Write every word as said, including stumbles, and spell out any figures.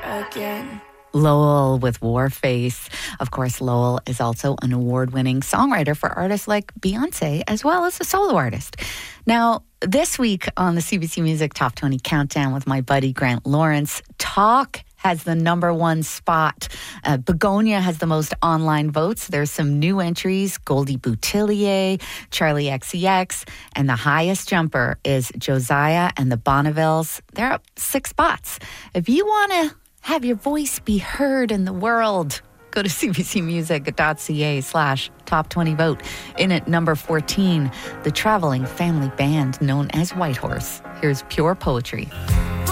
again. Lowell with Warface. Of course, Lowell is also an award-winning songwriter for artists like Beyonce, as well as a solo artist. Now, this week on the C B C Music Top twenty Countdown with my buddy Grant Lawrence, Talk has the number one spot. Uh, Begonia has the most online votes. There's some new entries, Goldie Boutillier, Charlie X C X, and the highest jumper is Josiah and the Bonnevilles. They're up six spots. If you want to have your voice be heard in the world, go to cbcmusic.ca slash top 20 vote. In at number fourteen, the traveling family band known as Whitehorse. Here's Pure Poetry.